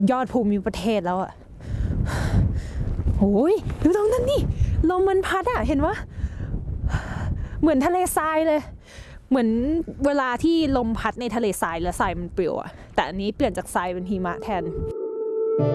ยอดภูมิประเทศแล้วอะโอ้ยดูตรงนั้นนี่ลมมันพัดอะเห็นวะเหมือนทะเลทรายเลยเหมือนเวลาที่ลมพัดในทะเลทรายแล้วทรายมันปลิวอะแต่อันนี้เปลี่ยนจากทรายเป็นหิมะแทน